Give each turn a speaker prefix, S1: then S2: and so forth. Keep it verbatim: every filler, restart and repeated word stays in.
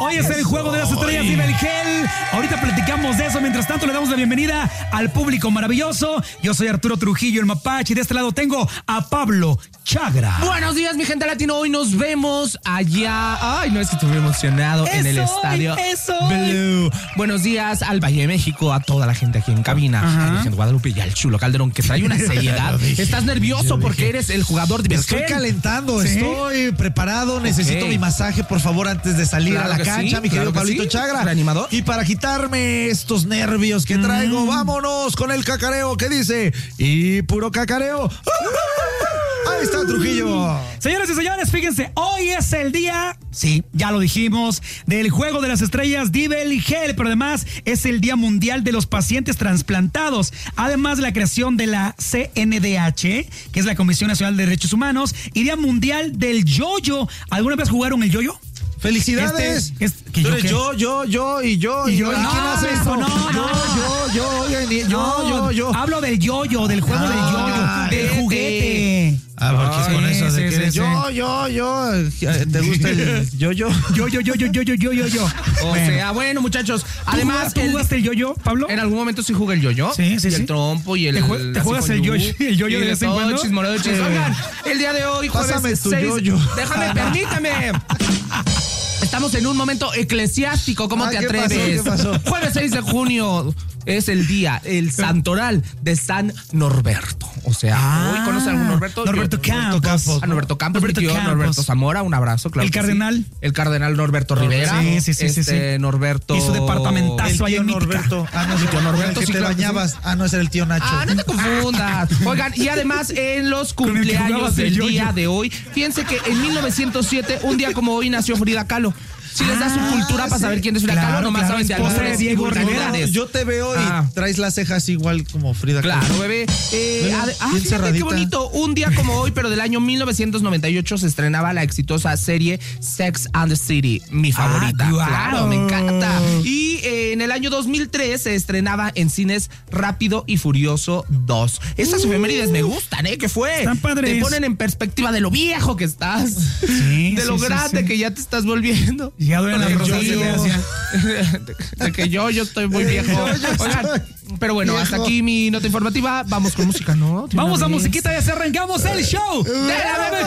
S1: Hoy es el Juego de las Estrellas y Belgel. Ahorita platicamos de eso. Mientras tanto, le damos la bienvenida al público maravilloso. Yo soy Arturo Trujillo, el Mapache, y de este lado tengo a Pablo Chagra.
S2: Buenos días, mi gente latino. Hoy nos vemos allá. Ay, no, es que estoy muy emocionado
S1: Eso,
S2: en el estadio
S1: eso.
S2: Blue. Buenos días al Valle de México, a toda la gente aquí en cabina,
S1: Ajá.
S2: a Virgen de Guadalupe y al Chulo Calderón, que trae una seriedad. Estás nervioso porque eres el jugador de
S3: Estoy
S2: Belgel.
S3: calentando,
S1: ¿Sí?
S3: estoy preparado, necesito
S2: Ok.
S3: mi masaje, por favor, antes de salir
S2: Claro
S3: a la
S2: que
S3: cancha,
S2: sí,
S3: mi querido
S2: claro que
S3: Pablito
S2: sí.
S3: Chagra.
S2: Reanimador.
S3: Y para quitarme estos nervios que traigo, vámonos con el cacareo que dice, y puro cacareo. Ahí está Trujillo.
S1: Señoras y señores, fíjense, hoy es el día, sí, ya lo dijimos, del Juego de las Estrellas de Belgel, pero además es el Día Mundial de los Pacientes Transplantados, además de la creación de la C N D H, que es la Comisión Nacional de Derechos Humanos, y Día Mundial del Yo-Yo. ¿Alguna vez jugaron el yo-yo?
S3: Felicidades.
S1: Este, este, ¿que
S3: Tú
S1: yo
S3: eres
S1: qué?
S3: yo, yo, yo y yo.
S1: Y yo,
S3: ¿Y
S1: no,
S3: quién hace
S1: eso
S3: eso?
S1: no,
S3: yo,
S1: no.
S3: yo, yo, oigan, y- yo,
S1: No,
S3: yo, yo.
S1: Hablo del yo-yo, del juego
S3: Ah,
S1: del yo-yo, del juguete.
S3: Ah, porque
S1: Ay,
S3: con eso de
S1: sí,
S3: que
S1: sí,
S3: eres
S1: sí.
S3: yo, yo, yo. ¿Te gusta el yo, yo?
S1: Yo, yo, yo, yo, yo, yo, yo, yo, yo.
S2: O
S1: Bueno.
S2: sea, bueno, muchachos. Además,
S1: ¿Tú
S2: el-
S1: jugaste el yo-yo, Pablo?
S2: en algún momento sí jugué el yo-yo.
S1: Sí, sí,
S2: y
S1: sí.
S2: el trompo y el.
S1: ¿Te jue- te
S2: así
S1: juegas
S2: con
S1: el yo-
S2: yugo,
S1: el yo-yo
S2: y
S1: de vez en
S2: todo,
S1: cuando?
S2: chismoreo, chis-
S1: Eh.
S2: Oigan, el día de hoy, jueves
S3: Pásame tu
S2: seis,
S3: yo-yo.
S2: Déjame, permítame. Estamos en un momento eclesiástico, ¿cómo
S3: Ah,
S2: te
S3: ¿qué pasó?
S2: atreves?
S3: ¿Qué pasó?
S2: Jueves seis de junio es el día, el santoral de San Norberto. O sea,
S1: Ah,
S2: hoy conoce a algún Norberto.
S1: Norberto
S2: Yo-
S1: Campos.
S2: A Norberto Campos,
S1: Norberto
S2: mi tío
S1: Campos.
S2: Norberto Zamora, un abrazo, claro.
S1: El
S2: que sí.
S1: cardenal.
S2: El cardenal Norberto Rivera.
S1: Sí, sí, sí, sí,
S2: este,
S1: sí.
S2: Norberto.
S1: Y su departamentazo.
S3: El
S1: Eso ahí
S3: tío
S1: en Mítica.
S3: Norberto. Ah, no, es el tío
S2: Norberto,
S3: el que
S2: sí,
S3: te
S2: claro que
S3: bañabas. Ah, no, ese era el tío Nacho.
S2: Ah, no te confundas. Oigan, y además en los
S1: Con el que
S2: cumpleaños
S1: jugabas el
S2: del
S1: yo-yo.
S2: día de hoy, fíjense que en mil novecientos siete, un día como hoy, nació Frida Kahlo. Si les da su
S1: Ah,
S2: cultura para
S1: sí.
S2: saber quién es Frida
S1: Claro,
S2: Kahlo, nomás
S1: claro,
S2: saben de
S1: esposa de
S2: albures y
S1: Diego Rivera.
S2: vulgaridades.
S3: Yo te veo y
S2: Ah.
S3: traes las cejas igual como Frida Kahlo.
S2: Claro, bebé. Eh,
S3: Mira,
S2: ade- ah,
S3: bien
S2: fíjate
S3: cerradita.
S2: qué bonito. Un día como hoy, pero del año mil novecientos noventa y ocho, se estrenaba la exitosa serie Sex and the City, mi favorita.
S1: Ah, guau.
S2: Claro, me encanta. Y eh, en el año dos mil tres se estrenaba en cines Rápido y Furioso dos. Estas efemérides me gustan, ¿eh? ¿Qué fue?
S1: Están padres.
S2: Te ponen en perspectiva de lo viejo que estás.
S1: Sí,
S2: de lo
S1: sí, sí,
S2: grande
S1: sí.
S2: que ya te estás volviendo.
S1: Ya duelen las
S2: De
S1: rodillas.
S2: yo- de, de que yo, yo estoy muy viejo. Oigan, pero bueno,
S3: viejo.
S2: hasta aquí mi nota informativa. Vamos con música, ¿no?
S1: Vamos a
S2: Una vez.
S1: musiquita y así arrancamos el show de la bebé.